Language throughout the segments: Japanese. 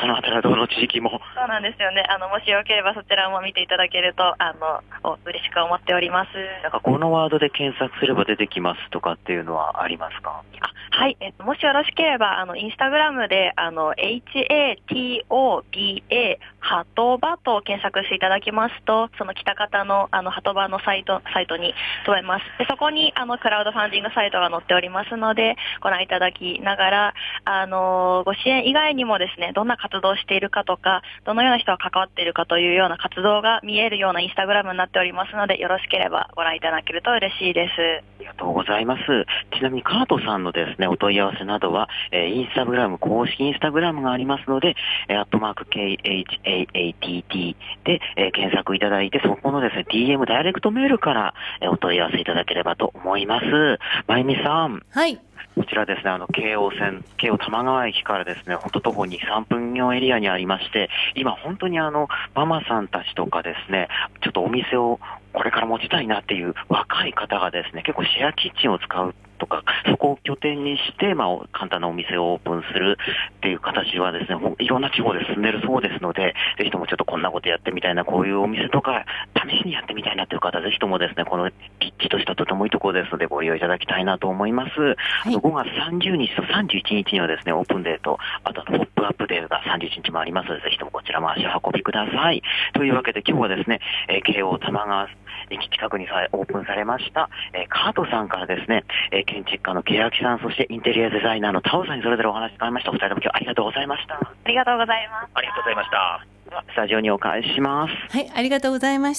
そのあたりはどの地域も。 そうなんですよね。もしよければそちらも見ていただけると、嬉しく思っております。 なんかこのワードで検索すれば出てきますとかっていうのはありますか？ はい。もしよろしければ、インスタグラムで、HATOBA、ハトバと検索していただきますと、その北方の、ハトバのサイトに飛べます。で、そこに、クラウドファンディングサイトが載っておりますので、ご覧いただきながら、ご支援以外にもですね、どんな活動をしているかとか、どのような人が関わっているかというような活動が見えるようなインスタグラムになっておりますので、よろしければご覧いただけると嬉しいです。 ありがとうございます。ちなみにカートさんのですね、お問い合わせなどは、インスタグラム、公式インスタグラムがありますので、@KHAATT で、検索いただいて、そこのですね、DM ダイレクトメールから、お問い合わせいただければと思います。まゆみさん。 はい。 こちらですね、京王玉川駅からですね、ほんと徒歩2、3分のエリアにありまして、今本当にママさんたちとかですね、ちょっとお店をこれから持ちたいなっていう若い方がですね、結構シェアキッチンを使うとか、そこを拠点にして、簡単なお店をオープンするっていう形はですね、もういろんな地方で進んでるそうですので、ぜひともちょっとこんなことやってみたいな、こういうお店とか、試しにやってみたいなっていう方、ぜひともですね、この立地としたとてもいいところですので、ご利用いただきたいなと思います。 はい、 5月30日と31日にはですね、オープンデーと、あとポップアップデーが31日もありますので、ぜひともこちらも足を運びください。というわけで今日はですね、京王玉川駅近くにオープンされました、カートさんからですね、建築家の欅さん、そしてインテリアデザイナーのタオさんにそれぞれお話伺いました。お二人とも今日ありがとうございました。 ありがとうございます。 ありがとうございました。ではスタジオにお返しします。 はい、ありがとうございました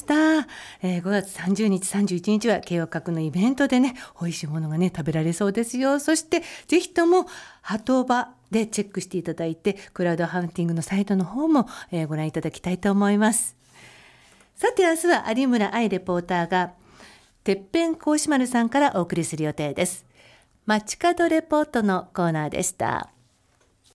。5月30日、31日は慶応閣のイベントでね、美味しいものがね、食べられそうですよ。そして、ぜひとも、ハトバでチェックしていただいて、クラウドハンティングのサイトの方も、ご覧いただきたいと思います。さて、明日は有村愛レポーターが、てっぺんこうし丸さんからお送りする予定です。街角レポートのコーナーでした。